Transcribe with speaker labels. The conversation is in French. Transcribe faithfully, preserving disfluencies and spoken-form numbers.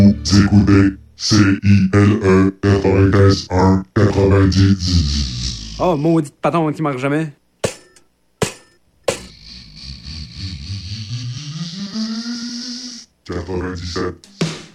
Speaker 1: Vous écoutez C I L E quatre-vingt-quinze un quatre-vingt-dix.
Speaker 2: Oh, maudit patron qui marche jamais.
Speaker 1: quatre-vingt-dix-sept.